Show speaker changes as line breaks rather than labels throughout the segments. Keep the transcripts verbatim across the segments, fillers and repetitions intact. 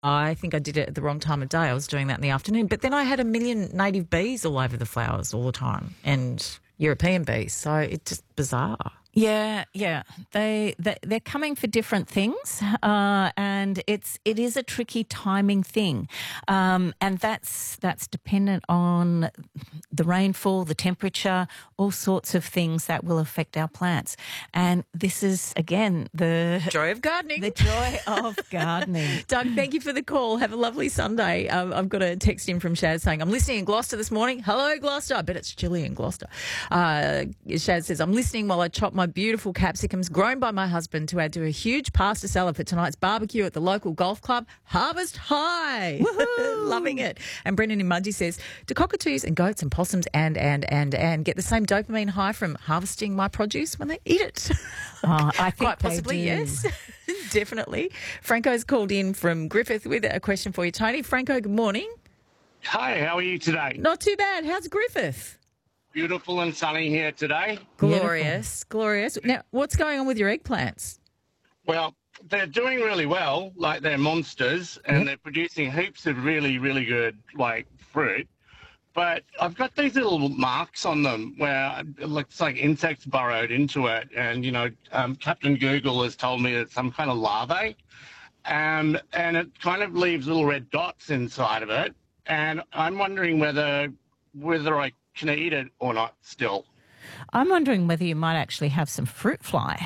I think I did it at the wrong time of day. I was doing that in the afternoon. But then I had a million native bees all over the flowers all the time and European bees. So it's just bizarre.
Yeah, yeah, they, they they're coming for different things, uh, and it's it is a tricky timing thing, um, and that's that's dependent on the rainfall, the temperature, all sorts of things that will affect our plants. And this is again the
Joy of gardening.
The joy of gardening.
Doug, thank you for the call. Have a lovely Sunday. Um, I've got a text in from Shaz saying, I'm listening in Gloucester this morning. Hello, Gloucester. I bet it's chilly in Gloucester. Uh, Shaz says, I'm listening while I chop my beautiful capsicums grown by my husband to add to a huge pasta salad for tonight's barbecue at the local golf club, Harvest High. Loving it. And Brendan in Mudgee says, do cockatoos and goats and possums and, and, and, and get the same dopamine high from harvesting my produce when they eat it?
Oh, I think
Quite possibly,
they do.
yes. Definitely. Franco's called in from Griffith with a question for you, Tony. Franco, good morning.
Hi, how are you today?
Not too bad. How's Griffith?
Beautiful and sunny here today.
Glorious, glorious. Now, what's going on with your eggplants?
Well, they're doing really well, like they're monsters, and
Yep.
they're producing heaps of really, really good, like, fruit. But I've got these little marks on them where it looks like insects burrowed into it. And, you know, um, Captain Google has told me it's some kind of larvae. Um, and it kind of leaves little red dots inside of it. And I'm wondering whether whether I can eat it or not still.
I'm wondering whether you might actually have some fruit fly.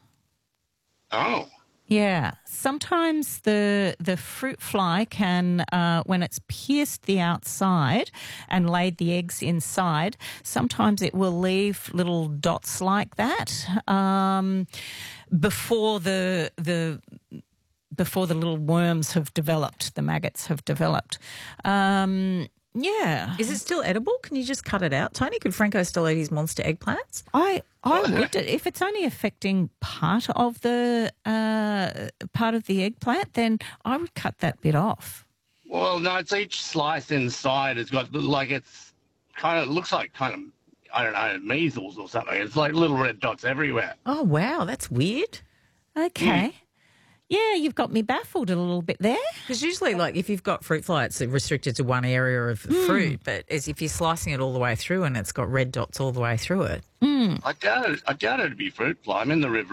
Oh.
Yeah, sometimes the the fruit fly can, uh, when it's pierced the outside and laid the eggs inside, sometimes it will leave little dots like that um, before the the before the little worms have developed, the maggots have developed. Um, yeah,
Is it still edible? Can you just cut it out, Tony? Could Franco still eat his monster eggplants?
I I would, if it's only affecting part of the uh, part of the eggplant, then I would cut that bit off.
Well, no, it's each slice inside has got, like, it's kind of, looks like kind of, I don't know, measles or something. It's like little red dots everywhere.
Oh, wow, that's weird.
Okay. Yeah, you've got me baffled a little bit there.
Because usually, like, if you've got fruit fly, it's restricted to one area of fruit. But as if you're slicing it all the way through and it's got red dots all the way through it.
I doubt it, I doubt it'd be fruit fly. I'm in the river